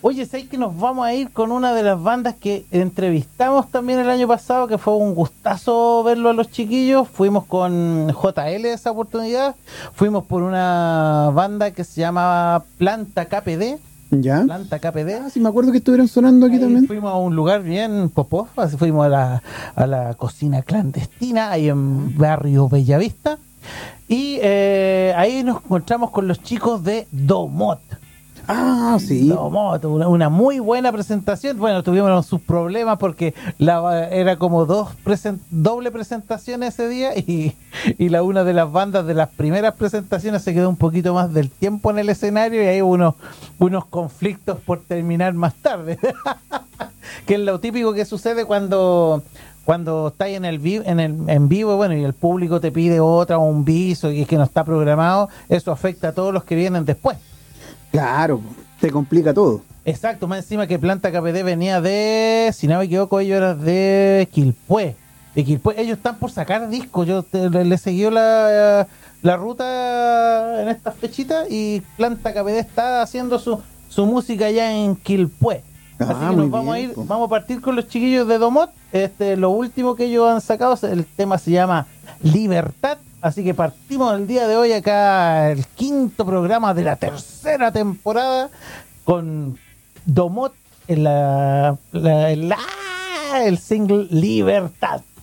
Oye, ¿sabes que nos vamos a ir con una de las bandas que entrevistamos también el año pasado, que fue un gustazo verlo a los chiquillos? Fuimos con JL esa oportunidad, fuimos por una banda que se llamaba Planta KPD. ¿Ya? Planta KPD. Sí, me acuerdo que estuvieron sonando aquí Ahí también. fuimos a un lugar bien popó, así fuimos a la cocina clandestina, ahí en barrio Bellavista, y ahí nos encontramos con los chicos de Domot. Ah, sí. Domot, una muy buena presentación. Bueno, tuvimos sus problemas porque era como doble presentación ese día y una de las bandas de las primeras presentaciones se quedó un poquito más del tiempo en el escenario y hay unos conflictos por terminar más tarde. Que es lo típico que sucede cuando estáis en vivo, bueno, y el público te pide otra o un bis y es que no está programado, eso afecta a todos los que vienen después. Claro, te complica todo. Exacto, más encima que Planta KPD venía de, si no me equivoco, ellos eran de Quilpué. Ellos están por sacar discos, yo le seguí la ruta en estas fechitas y Planta KPD está haciendo su música allá en Quilpué. Así que nos vamos a ir, vamos a partir con los chiquillos de Domot. Lo último que ellos han sacado, el tema se llama Libertad. Así que partimos el día de hoy acá, el quinto programa de la tercera temporada, con Domot en el single Libertad.